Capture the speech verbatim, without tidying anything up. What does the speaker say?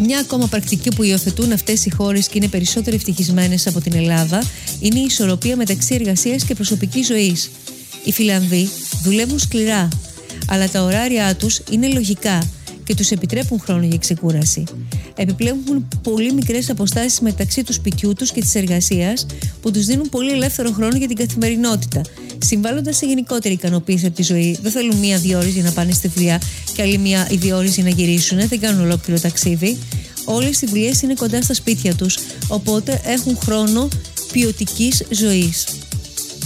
Μια ακόμα πρακτική που υιοθετούν αυτές οι χώρες και είναι περισσότερο ευτυχισμένες από την Ελλάδα είναι η ισορροπία μεταξύ εργασίας και προσωπικής ζωής. Οι Φιλανδοί δουλεύουν σκληρά, αλλά τα ωράρια τους είναι λογικά και τους επιτρέπουν χρόνο για ξεκούραση. Επιπλέον έχουν πολύ μικρές αποστάσεις μεταξύ του σπιτιού τους και της εργασίας που τους δίνουν πολύ ελεύθερο χρόνο για την καθημερινότητα, συμβάλλοντας σε γενικότερη ικανοποίηση από τη ζωή. Δεν θέλουν μία-δύο ώρες για να πάνε στη δουλειά και άλλη μία-δύο ώρες για να γυρίσουν, δεν κάνουν ολόκληρο ταξίδι. Όλες οι δουλειές είναι κοντά στα σπίτια τους, οπότε έχουν χρόνο ποιοτικής ζωής.